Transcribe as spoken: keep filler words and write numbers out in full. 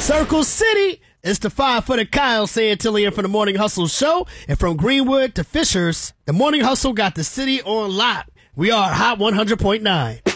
Circle City. It's the five-footer Kyle Santillian from the Morning Hustle Show. And from Greenwood to Fishers, the Morning Hustle got the city on lock. We are Hot one hundred point nine.